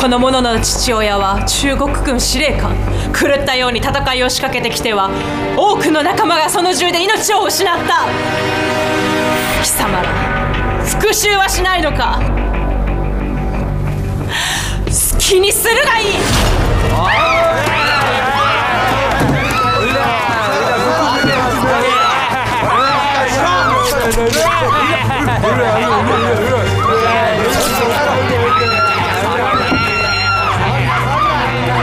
この者の父親は中国軍司令官。狂ったように戦いを仕掛けてきては多くの仲間がその銃で命を失った。貴様ら復讐はしないのか。好きにするがいい。